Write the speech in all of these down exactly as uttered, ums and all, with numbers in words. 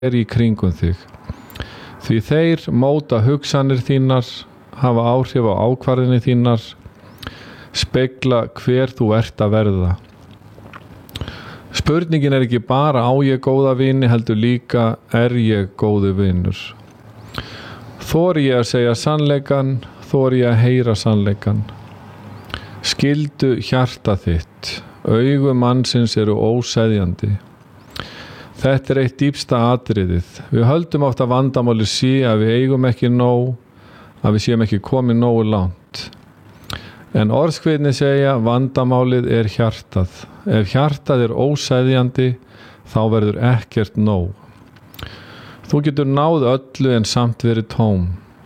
er í kringum þig. Því þeir móta hugsanir þínar, hafa áhrif á ákvarðanir þínar, spegla hver þú ert að verða. Spurningin er ekki bara á ég góða vini, heldur líka er ég góðu vinur. Þori ég að segja sannleikann, þori ég að heyra sannleikann. Skildu hjarta þitt, augu mannsins eru óseðjandi. Þetta er eitt dýpsta atriðið. Við höldum ofta vandamáli sé að við eigum ekki nóg, að við séum ekki komið nógu langt. En orðskviðni segja vandamálið er hjartað. Ef hjartað er óseðjandi, þá verður ekkert nóg. Þú getur náð öllu en samt verið tóm.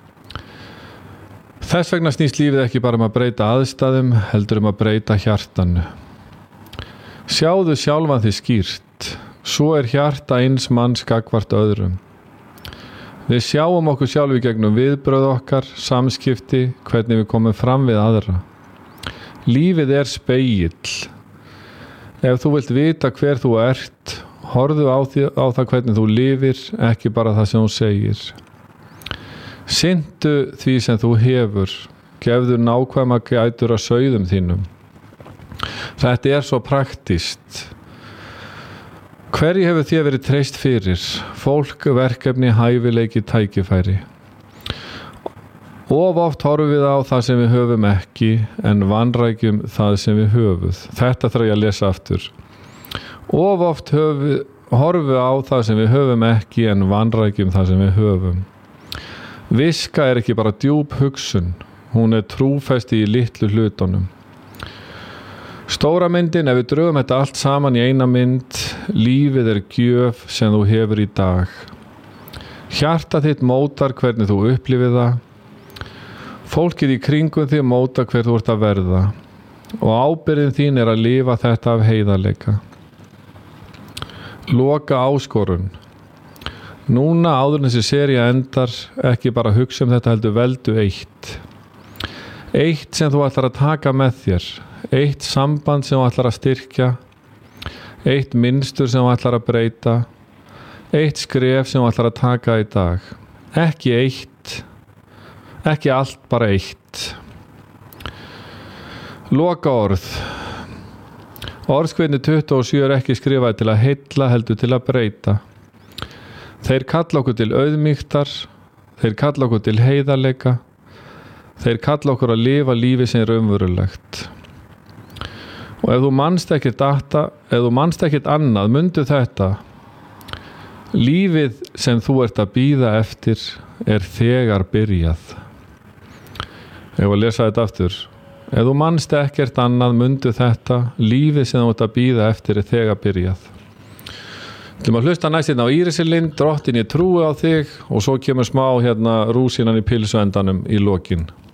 Þess vegna snýst lífið ekki bara um að breyta aðstæðum, heldur um að breyta hjartanu. Sjáðu sjálfan þig skýrt. Svo er hjarta eins manns gagnvart öðrum. Við sjáum okkur sjálf í gegnum viðbrögð okkar, samskipti, hvernig við komum fram við aðra. Lífið er spegill. Ef þú vilt vita hver þú ert, horfðu á, því, á það hvernig þú lifir, ekki bara það sem þú segir. Sinntu því sem þú hefur, gefðu nákvæma gætur að sauðum þínum. Þetta er svo praktískt. Hverju hefur þér verið treyst fyrir? Fólk, verkefni, hæfileiki, tækifæri. Of oft horfum við á það sem við höfum ekki, en vanrækjum það sem við höfum. Þetta þarf ég að lesa aftur. Of oft höfum, horfum við á það sem við höfum ekki, en vanrækjum það sem við höfum. Viska er ekki bara djúp hugsun, hún er trúfesti í litlu hlutunum. Stóra myndin, ef við drögum þetta allt saman í eina mynd, lífið er gjöf sem þú hefur í dag. Hjarta þitt mótar hvernig þú upplifir það. Fólkið í kringum þig mótar hver þú ert að verða. Og ábyrgðin þín er að lifa þetta af heiðarleika. Loka áskorun. Núna áður en þessi sería endar, ekki bara hugsa um þetta heldur veldu eitt. Eitt sem þú ætlar að taka með þér. Eitt samband sem þú ætlar að styrkja, eitt mynstur sem þú ætlar að breyta, eitt skref sem þú ætlar að taka í dag. Ekki eitt, ekki allt, bara eitt. Loka orð. Orðskviðni tuttugu og sjö er ekki skrifað til að heilla, heldur til að breyta. Þeir kalla okkur til auðmýktar, þeir kalla okkur til heiðarleika, þeir kalla okkur að lifa lífi sem er raunverulegt. Og ef þú manst ekkert data, ef þú manst ekkert annað, mundu þetta. Lífið sem þú ert að bíða eftir er þegar byrjað. Ég var að lesa þetta aftur. Ef þú manst ekkert annað, mundu þetta. Lífið sem þú ert að bíða eftir er þegar byrjað. Til maður hlusta næst hérna á Írisi Lind, drottin ég trúi á þig, og svo kemur smá hérna rúsínan í pilsuendanum í lokin.